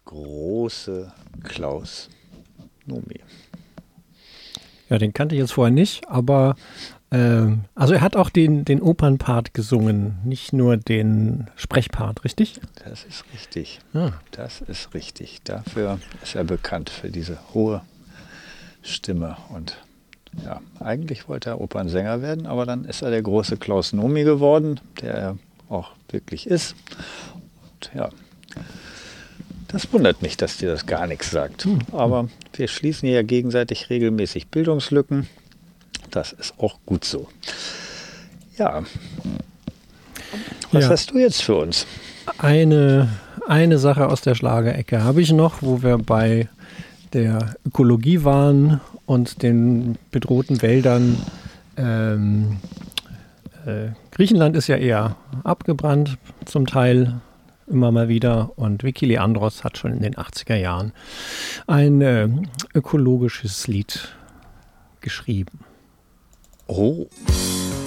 große Klaus Nomi. Ja, den kannte ich jetzt vorher nicht, aber also er hat auch den Opernpart gesungen, nicht nur den Sprechpart, richtig? Das ist richtig. Ah. Das ist richtig. Dafür ist er bekannt, für diese hohe Stimme. Und ja, eigentlich wollte er Opernsänger werden, aber dann ist er der große Klaus Nomi geworden, der er auch wirklich ist. Und ja, das wundert mich, dass dir das gar nichts sagt. Aber wir schließen ja gegenseitig regelmäßig Bildungslücken. Das ist auch gut so. Ja. Was hast du jetzt für uns? Eine Sache aus der Schlagerecke habe ich noch, wo wir bei der Ökologie waren und den bedrohten Wäldern. Griechenland ist ja eher abgebrannt, zum Teil immer mal wieder. Und Vicky Leandros hat schon in den 80er Jahren ein ökologisches Lied geschrieben. Oh.